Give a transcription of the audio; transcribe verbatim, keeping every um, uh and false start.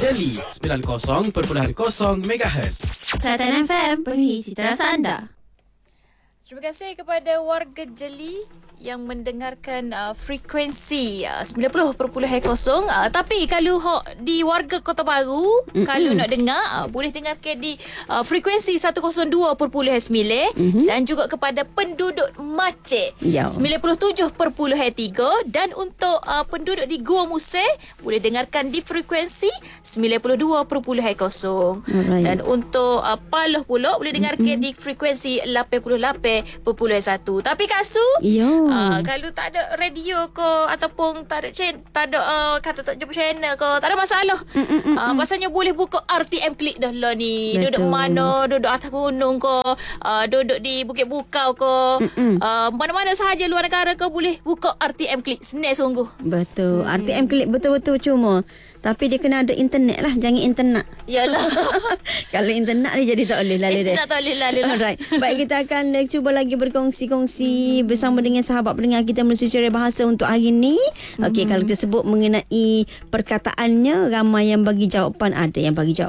Jeli sembilan kosong perpuluhan kosong megahertz. Kelatan F M penuhi cita rasa anda. Terima kasih kepada warga Jeli yang mendengarkan uh, frekuensi uh, sembilan puluh perpuluhan kosong. Uh, tapi kalau hok di warga Kota Baru, mm-hmm. kalau nak dengar, uh, boleh dengarkan di uh, frekuensi seratus dua perpuluhan sembilan mm-hmm. dan juga kepada penduduk Mache Yo. sembilan puluh tujuh perpuluhan tiga dan untuk uh, penduduk di Gua Museh boleh dengarkan di frekuensi sembilan puluh dua perpuluhan kosong. Alright. Dan untuk uh, Paloh pula boleh dengarkan mm-hmm. di frekuensi lapan puluh lapan perpuluhan satu. Tapi Kasu, Yo. Uh, kalau tak ada radio ke ataupun tak ada chain, tak ada uh, kata tak jumpa channel ke, tak ada masalah. Mm, mm, mm, uh, Pasalnya boleh buka R T M Klik dah lah ni. Betul. Duduk mana, duduk atas gunung ke, uh, duduk di Bukit Bukau ke, mm, mm. Uh, mana-mana sahaja luar negara ke, boleh buka R T M Klik. Senang sungguh. Betul. Hmm. R T M Klik betul-betul cuma. Tapi dia kena ada internet lah. Jangan internet. Yalah. Kalau internet dia jadi tak boleh lalu dia. Internet tak boleh lalu lah. Alright. Baik, kita akan uh, cuba lagi berkongsi-kongsi hmm. bersama dengan sahabat pendengar kita melalui secara bahasa untuk hari ini. Okey, hmm. kalau kita sebut mengenai perkataannya, ramai yang bagi jawapan, ada yang bagi jawapan